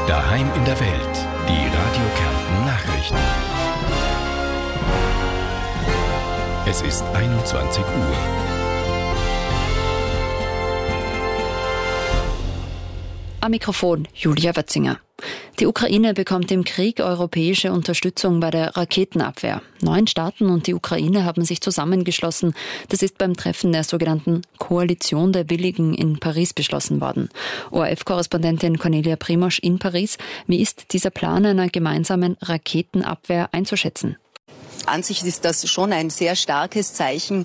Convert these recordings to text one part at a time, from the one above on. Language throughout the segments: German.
Daheim in der Welt. Die Radio Kärnten Nachrichten. Es ist 21 Uhr. Am Mikrofon Julia Wötzinger. Die Ukraine bekommt im Krieg europäische Unterstützung bei der Raketenabwehr. 9 Staaten und die Ukraine haben sich zusammengeschlossen. Das ist beim Treffen der sogenannten Koalition der Willigen in Paris beschlossen worden. ORF-Korrespondentin Cornelia Primosch in Paris. Wie ist dieser Plan einer gemeinsamen Raketenabwehr einzuschätzen? An sich ist das schon ein sehr starkes Zeichen.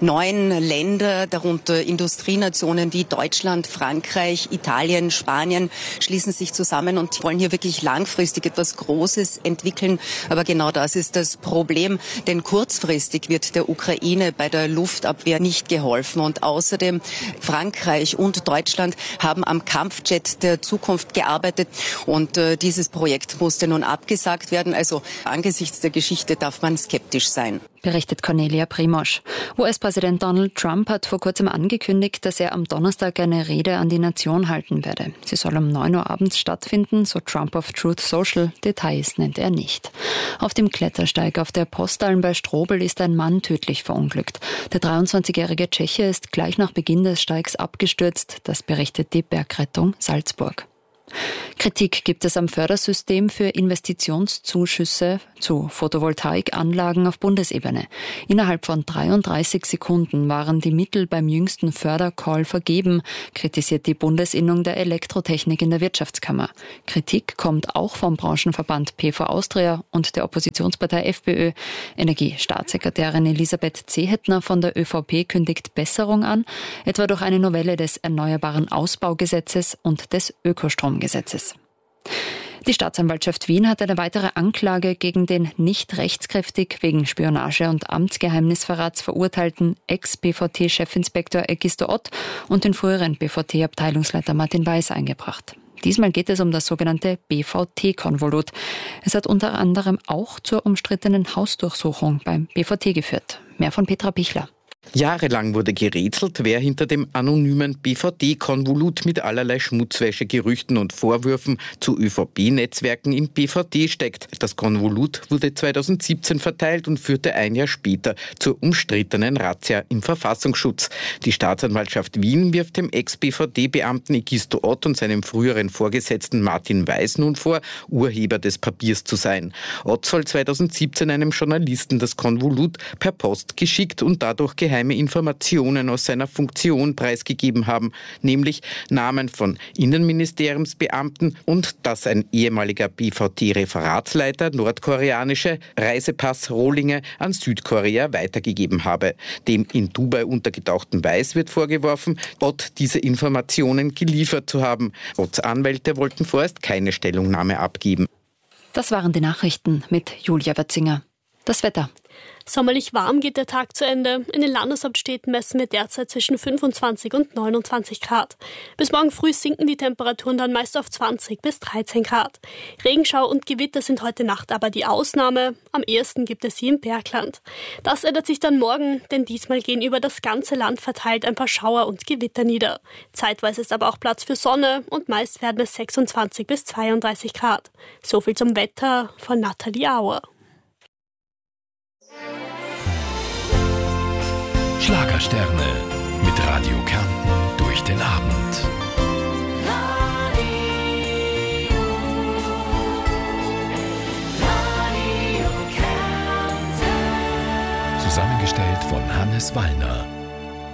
9 Länder, darunter Industrienationen wie Deutschland, Frankreich, Italien, Spanien, schließen sich zusammen und wollen hier wirklich langfristig etwas Großes entwickeln. Aber genau das ist das Problem, denn kurzfristig wird der Ukraine bei der Luftabwehr nicht geholfen. Und außerdem Frankreich und Deutschland haben am Kampfjet der Zukunft gearbeitet und dieses Projekt musste nun abgesagt werden. Also angesichts der Geschichte darf man skeptisch sein. Berichtet Cornelia Primosch. US-Präsident Donald Trump hat vor kurzem angekündigt, dass er am Donnerstag eine Rede an die Nation halten werde. Sie soll um 9 Uhr abends stattfinden, so Trump auf Truth Social. Details nennt er nicht. Auf dem Klettersteig auf der Postalm bei Strobel ist ein Mann tödlich verunglückt. Der 23-jährige Tscheche ist gleich nach Beginn des Steigs abgestürzt. Das berichtet die Bergrettung Salzburg. Kritik gibt es am Fördersystem für Investitionszuschüsse zu Photovoltaikanlagen auf Bundesebene. Innerhalb von 33 Sekunden waren die Mittel beim jüngsten Fördercall vergeben, kritisiert die Bundesinnung der Elektrotechnik in der Wirtschaftskammer. Kritik kommt auch vom Branchenverband PV Austria und der Oppositionspartei FPÖ. Energiestaatssekretärin Elisabeth Zehetner von der ÖVP kündigt Besserung an, etwa durch eine Novelle des Erneuerbaren Ausbaugesetzes und des Ökostromgesetzes. Die Staatsanwaltschaft Wien hat eine weitere Anklage gegen den nicht rechtskräftig wegen Spionage und Amtsgeheimnisverrats verurteilten Ex-BVT-Chefinspektor Egisto Ott und den früheren BVT-Abteilungsleiter Martin Weiß eingebracht. Diesmal geht es um das sogenannte BVT-Konvolut. Es hat unter anderem auch zur umstrittenen Hausdurchsuchung beim BVT geführt. Mehr von Petra Pichler. Jahrelang wurde gerätselt, wer hinter dem anonymen BVT-Konvolut mit allerlei Schmutzwäsche, Gerüchten und Vorwürfen zu ÖVP-Netzwerken im BVT steckt. Das Konvolut wurde 2017 verteilt und führte ein Jahr später zur umstrittenen Razzia im Verfassungsschutz. Die Staatsanwaltschaft Wien wirft dem Ex-BVT-Beamten Egisto Ott und seinem früheren Vorgesetzten Martin Weiß nun vor, Urheber des Papiers zu sein. Ott soll 2017 einem Journalisten das Konvolut per Post geschickt und dadurch geheime Informationen aus seiner Funktion preisgegeben haben, nämlich Namen von Innenministeriumsbeamten und dass ein ehemaliger BVT-Referatsleiter nordkoreanische Reisepassrohlinge an Südkorea weitergegeben habe. Dem in Dubai untergetauchten Weiß wird vorgeworfen, Ott diese Informationen geliefert zu haben. Otts Anwälte wollten vorerst keine Stellungnahme abgeben. Das waren die Nachrichten mit Julia Wötzinger. Das Wetter. Sommerlich warm geht der Tag zu Ende. In den Landeshauptstädten messen wir derzeit zwischen 25 und 29 Grad. Bis morgen früh sinken die Temperaturen dann meist auf 20 bis 13 Grad. Regenschau und Gewitter sind heute Nacht aber die Ausnahme. Am ehesten gibt es sie im Bergland. Das ändert sich dann morgen, denn diesmal gehen über das ganze Land verteilt ein paar Schauer und Gewitter nieder. Zeitweise ist aber auch Platz für Sonne und meist werden es 26 bis 32 Grad. So viel zum Wetter von Nathalie Auer. Schlagersterne mit Radio Kärnten durch den Abend. Radio Kärnten. Zusammengestellt von Hannes Wallner.